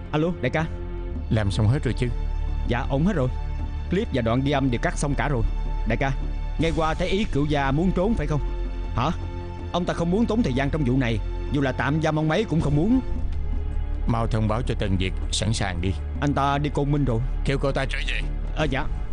Alo đại ca. Làm xong hết rồi chứ? Dạ ổn hết rồi. Clip và đoạn ghi âm đều cắt xong cả rồi. Đại ca, nghe qua thấy ý cựu gia muốn trốn phải không? Hả? Ông ta không muốn tốn thời gian trong vụ này, dù là tạm giam ông ấy cũng không muốn. Mau thông báo cho Tần Việt sẵn sàng đi. Anh ta đi Côn Minh rồi. Kêu cô ta trở về. Dạ.